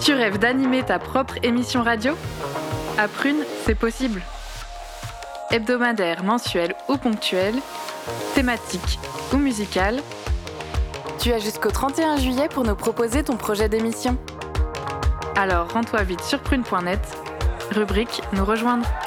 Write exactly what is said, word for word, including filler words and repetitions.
Tu rêves d'animer ta propre émission radio ? À Prune, c'est possible. Hebdomadaire, mensuel ou ponctuel, thématique ou musical, tu as jusqu'au trente et un juillet pour nous proposer ton projet d'émission. Alors rends-toi vite sur prune point net, rubrique Nous rejoindre.